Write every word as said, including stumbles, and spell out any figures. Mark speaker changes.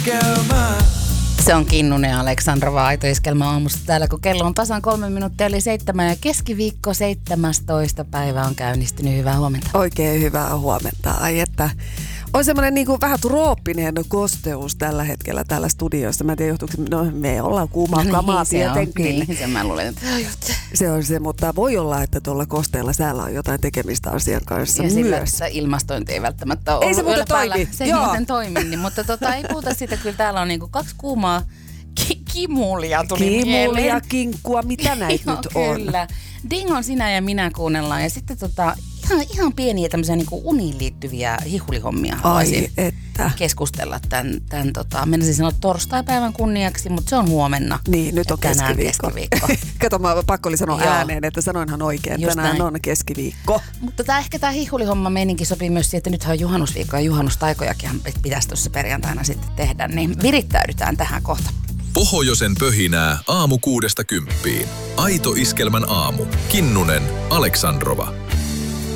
Speaker 1: Iskelmä.
Speaker 2: Se on Kinnunen ja Aleksandrova Aito Iskelmä aamusta täällä, kun kello on tasan kolme minuuttia eli seitsemän ja keskiviikko seitsemästoista päivä on käynnistynyt. Hyvää huomenta.
Speaker 3: Oikein hyvää huomenta. Ai että on semmoinen niin kuin vähän trooppinen kosteus tällä hetkellä täällä studiossa. Mä en tiedä, johtuuko, no me ollaan kuumaa
Speaker 2: No
Speaker 3: kamaa
Speaker 2: niin, se on,
Speaker 3: tietenkin.
Speaker 2: niin, sen mä luulen, että
Speaker 3: Se on se, mutta voi olla, että tuolla kosteella säällä on jotain tekemistä asian kanssa
Speaker 2: ja sillä,
Speaker 3: myös.
Speaker 2: että ilmastointi ei välttämättä ole
Speaker 3: Ei se
Speaker 2: ollut
Speaker 3: muuten
Speaker 2: yöllä päällä.
Speaker 3: toimi.
Speaker 2: Se ei
Speaker 3: Joo.
Speaker 2: muuten toimi, niin, mutta tota, ei puhuta siitä. Kyllä täällä on niinku kaksi kuumaa ki- kimulia tuli
Speaker 3: Kimulia,
Speaker 2: mieleen.
Speaker 3: kinkkua, mitä näitä nyt on?
Speaker 2: Kyllä. Dingon sinä ja minä kuunnellaan ja sitten tota, ihan, ihan pieniä tämmöisiä niinku uniin liittyviä hihulihommia haluaisin
Speaker 3: Ai että.
Speaker 2: keskustella tämän, tämän tota, menisin sanoa torstaipäivän kunniaksi, mutta se on huomenna.
Speaker 3: Niin, nyt on
Speaker 2: Tänään
Speaker 3: keskiviikko.
Speaker 2: keskiviikko.
Speaker 3: Kato, mä pakko oli sanoa
Speaker 2: Joo.
Speaker 3: ääneen, että sanoinhan oikein.
Speaker 2: Just
Speaker 3: Tänään
Speaker 2: näin.
Speaker 3: on keskiviikko.
Speaker 2: Mutta tää, ehkä tämä hihulihomma meininki sopii myös siihen, että nythän on juhannusviikko ja juhannustaikojakin pitäisi tuossa perjantaina sitten tehdä, niin virittäydytään tähän kohta.
Speaker 4: Pohjoisen pöhinää aamu kuudesta kymppiin. Aito Iskelmän aamu. Kinnunen, Aleksandrova.